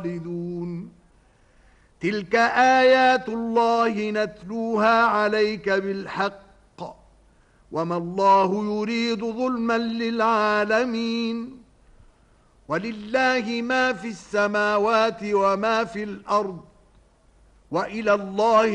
تلك آيات الله نتلوها عليك بالحق وما الله يريد ظلما للعالمين ولله ما في السماوات وما في الأرض وإلى الله